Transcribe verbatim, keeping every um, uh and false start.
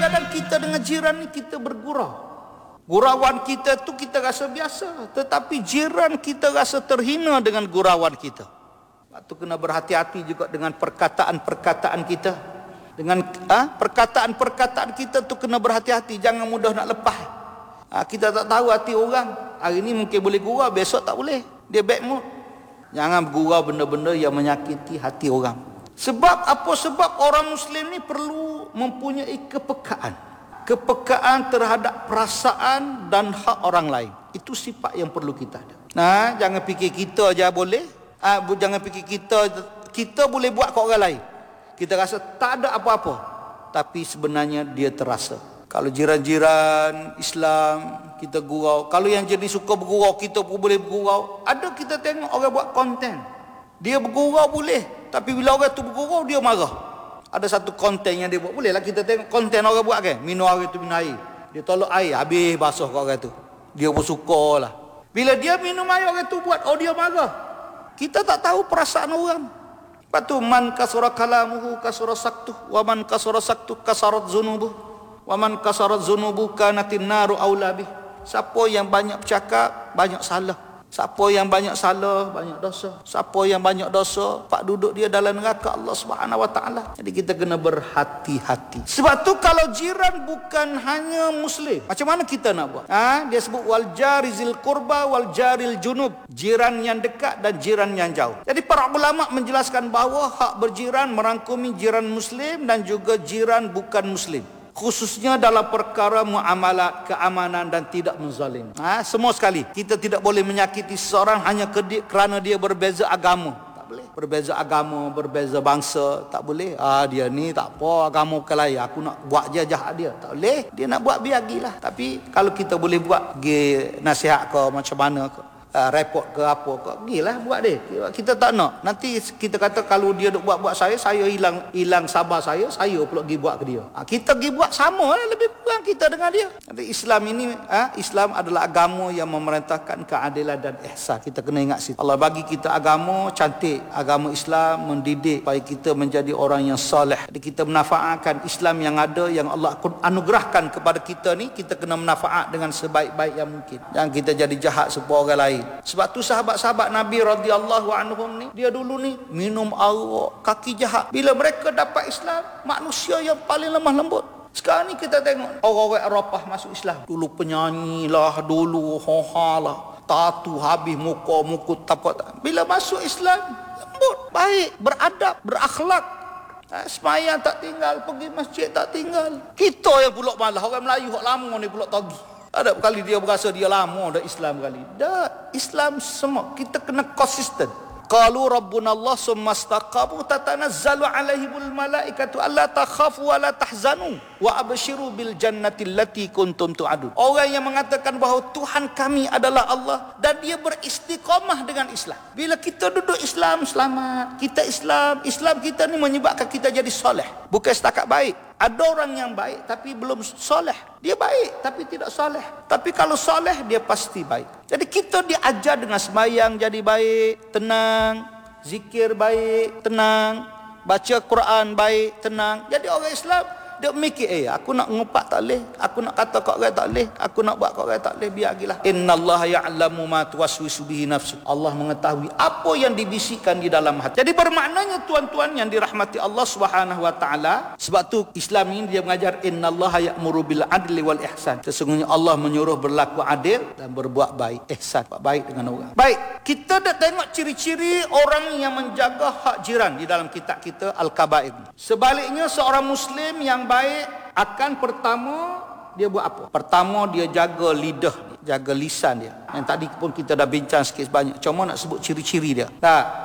Kadang kita dengan jiran ni kita bergurau. Gurauan kita tu kita rasa biasa, tetapi jiran kita rasa terhina dengan gurauan kita. Waktu kena berhati-hati juga dengan perkataan-perkataan kita. Dengan ah, perkataan-perkataan kita tu kena berhati-hati, jangan mudah nak lepas. Ah, kita tak tahu hati orang. Hari ni mungkin boleh gurau, besok tak boleh. Dia bad mood. Jangan bergurau benda-benda yang menyakiti hati orang. Sebab apa? Sebab orang Muslim ni perlu mempunyai kepekaan. Kepekaan terhadap perasaan dan hak orang lain. Itu sifat yang perlu kita ada. Nah, jangan fikir kita aja boleh. Ah, jangan fikir kita kita boleh buat kat orang lain. Kita rasa tak ada apa-apa, tapi sebenarnya dia terasa. Kalau jiran-jiran Islam kita gurau, kalau yang jenis suka bergurau kita pun boleh bergurau. Ada kita tengok orang buat konten. Dia bergurau boleh, tapi bila orang tu bergurau dia marah. Ada satu konten yang dia buat, boleh lah kita tengok konten orang buat kan. Minum air tu minum air. Dia tolak air, habis basuh kat orang tu. Dia pun suka lah. Bila dia minum air orang tu buat, oh dia marah. Kita tak tahu perasaan orang. Lepas tu, man kasura kalamuhu kasura saktuh, wa man kasura saktuh kasarat zunubuh, wa man kasarat zunubuh kanatin naru awlabih. Siapa yang banyak bercakap, banyak salah. Siapa yang banyak salah, banyak dosa. Siapa yang banyak dosa, pak duduk dia dalam neraka Allah Subhanahu Wa Taala. Jadi kita kena berhati-hati. Sebab tu kalau jiran bukan hanya Muslim, macam mana kita nak buat? Ha? Dia sebut wal jarizil qurba wal jaril junub. Jiran yang dekat dan jiran yang jauh. Jadi para ulama menjelaskan bahawa hak berjiran merangkumi jiran Muslim dan juga jiran bukan Muslim. Khususnya dalam perkara muamalat, keamanan dan tidak menzalim. Ha, semua sekali. Kita tidak boleh menyakiti seseorang hanya kerana dia berbeza agama. Tak boleh. Berbeza agama, berbeza bangsa, tak boleh. Ah, dia ni tak apa, agama bukan lain. Aku nak buat je jahat dia. Tak boleh. Dia nak buat biar gilah. Tapi kalau kita boleh buat, pergi nasihat ke macam mana ke, Uh, report ke apa ke, gilah buat dia. Kita tak nak. Nanti kita kata kalau dia duk buat-buat saya, saya hilang hilang sabar saya, saya pula pergi buat ke dia. Ha, kita pergi buat sama lah, lebih kurang kita dengan dia. Jadi Islam ini, ha, Islam adalah agama yang memerintahkan keadilan dan ihsan. Kita kena ingat situ. Allah bagi kita agama cantik. Agama Islam mendidik supaya kita menjadi orang yang soleh. Jadi kita menafaatkan Islam yang ada, yang Allah anugerahkan kepada kita ni, kita kena menafaat dengan sebaik-baik yang mungkin. Jangan kita jadi jahat supaya orang lain. Sebab tu sahabat-sahabat Nabi radhiyallahu anhum ni, dia dulu ni minum arak, kaki jahat. Bila mereka dapat Islam, manusia yang paling lemah lembut. Sekarang ni kita tengok orang-orang Eropah masuk Islam. Dulu penyanyi lah, dulu hoha lah, tatu habis muka mukut tapak. Bila masuk Islam, lembut, baik, beradab, berakhlak. Ha, semayang tak tinggal, pergi masjid tak tinggal. Kita yang pulak malah, orang Melayu hak lama ni pulak tagih. Ada kali dia berasa dia lama dah Islam kali. Dah, Islam semua. Kita kena konsisten. Qalu rabbuna Allah summa istaqamu tatanazzalu alaihimul malaikatu alla takhafu wa la tahzanu wa abshiru bil jannati allati kuntum tu'adun. Orang yang mengatakan bahawa Tuhan kami adalah Allah dan dia beristiqamah dengan Islam. Bila kita duduk Islam, selamat. Kita Islam, Islam kita ni menyebabkan kita jadi soleh. Bukan setakat baik. Ada orang yang baik tapi belum soleh. Dia baik tapi tidak soleh. Tapi kalau soleh, dia pasti baik. Jadi kita diajar dengan sembahyang jadi baik, tenang. Zikir baik, tenang. Baca Quran baik, tenang. Jadi orang Islam, dia mikir, eh aku nak ngumpat tak boleh, aku nak kata kat orang tak boleh, aku nak buat kat orang tak boleh, biar gilah. Innallaha ya'lamu ma tuwaswisu bihi nafsu. Allah mengetahui apa yang dibisikkan di dalam hati. Jadi bermaknanya tuan-tuan yang dirahmati Allah Subhanahu wa taala, sebab tu Islam ini dia mengajar innallaha ya'muru bil adli wal ihsan. Sesungguhnya Allah menyuruh berlaku adil dan berbuat baik, ihsan, buat baik dengan orang. Baik, kita dah tengok ciri-ciri orang yang menjaga hak jiran di dalam kitab kita Al-Kabair. Sebaliknya seorang muslim yang baik akan pertama dia buat apa? Pertama dia jaga lidah, jaga lisan dia. Yang tadi pun kita dah bincang sikit sebanyak. Cuma nak sebut ciri-ciri dia. Tak.